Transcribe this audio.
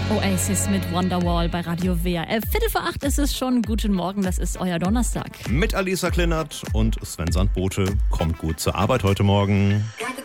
Oasis mit Wonderwall bei Radio WRF. 7:45 ist es schon. Guten Morgen, das ist euer Donnerstag. Mit Alisa Kleinert und Sven Sandbote. Kommt gut zur Arbeit heute Morgen.